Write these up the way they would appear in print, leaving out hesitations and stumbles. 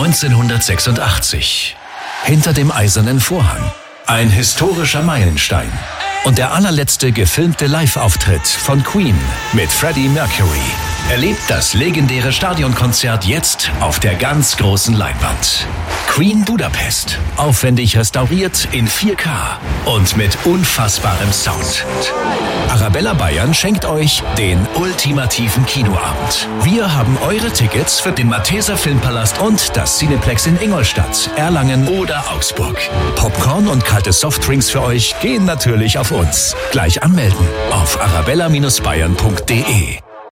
1986. Hinter dem Eisernen Vorhang. Ein historischer Meilenstein. Und der allerletzte gefilmte Live-Auftritt von Queen mit Freddie Mercury. Erlebt das legendäre Stadionkonzert jetzt auf der ganz großen Leinwand. Queen Budapest. Aufwendig restauriert in 4K und mit unfassbarem Sound. Arabella Bayern schenkt euch den ultimativen Kinoabend. Wir haben eure Tickets für den Malteser Filmpalast und das Cineplex in Ingolstadt, Erlangen oder Augsburg. Popcorn und kalte Softdrinks für euch gehen natürlich auf uns. Gleich anmelden auf arabella-bayern.de.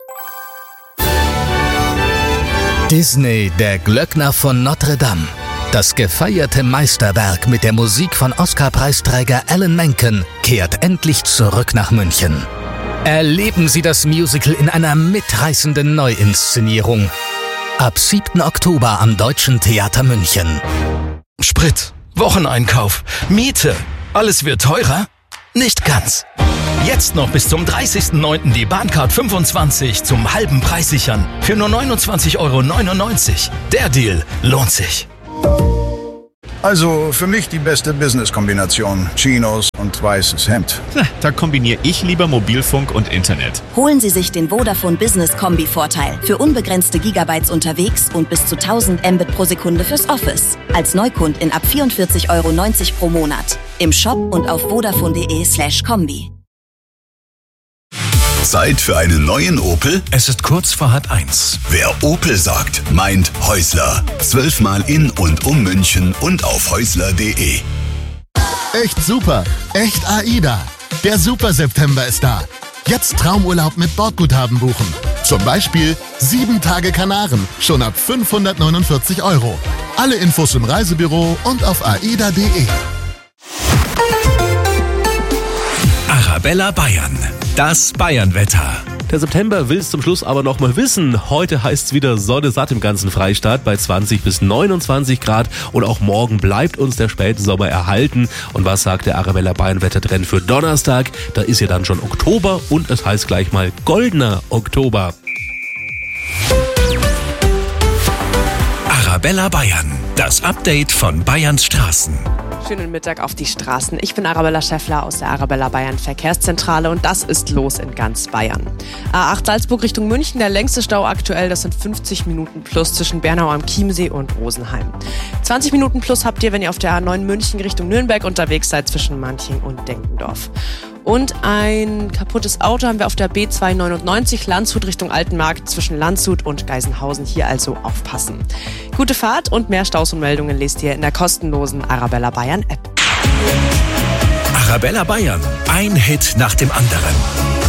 Disney, der Glöckner von Notre Dame. Das gefeierte Meisterwerk mit der Musik von Oscar-Preisträger Alan Menken kehrt endlich zurück nach München. Erleben Sie das Musical in einer mitreißenden Neuinszenierung. Ab 7. Oktober am Deutschen Theater München. Sprit, Wocheneinkauf, Miete, alles wird teurer? Nicht ganz. Jetzt noch bis zum 30.09. die Bahncard 25 zum halben Preis sichern. Für nur 29,99 €. Der Deal lohnt sich. Also für mich die beste Business-Kombination. Chinos und weißes Hemd. Da kombiniere ich lieber Mobilfunk und Internet. Holen Sie sich den Vodafone Business Kombi-Vorteil. Für unbegrenzte Gigabytes unterwegs und bis zu 1000 Mbit pro Sekunde fürs Office. Als Neukundin ab 44,90 € pro Monat. Im Shop und auf vodafone.de/kombi. Zeit für einen neuen Opel? Es ist kurz vor 1:30. Wer Opel sagt, meint Häusler. 12-mal in und um München und auf häusler.de. Echt super, echt AIDA. Der Super September ist da. Jetzt Traumurlaub mit Bordguthaben buchen. Zum Beispiel 7 Tage Kanaren, schon ab 549 €. Alle Infos im Reisebüro und auf aida.de. Arabella Bayern. Das Bayernwetter. Der September will es zum Schluss aber noch mal wissen. Heute heißt es wieder Sonne satt im ganzen Freistaat bei 20 bis 29 Grad. Und auch morgen bleibt uns der Spätsommer erhalten. Und was sagt der Arabella Bayern Wettertrend für Donnerstag? Da ist ja dann schon Oktober und es heißt gleich mal goldener Oktober. Arabella Bayern. Das Update von Bayerns Straßen. Schönen Mittag auf die Straßen. Ich bin Arabella Schäffler aus der Arabella Bayern Verkehrszentrale und das ist los in ganz Bayern. A8 Salzburg Richtung München, der längste Stau aktuell, das sind 50 Minuten plus zwischen Bernau am Chiemsee und Rosenheim. 20 Minuten plus habt ihr, wenn ihr auf der A9 München Richtung Nürnberg unterwegs seid, zwischen Manching und Denkendorf. Und ein kaputtes Auto haben wir auf der B299 Landshut Richtung Altenmarkt zwischen Landshut und Geisenhausen. Hier also aufpassen. Gute Fahrt und mehr Staus und Meldungen lest ihr in der kostenlosen Arabella Bayern App. Arabella Bayern. Ein Hit nach dem anderen.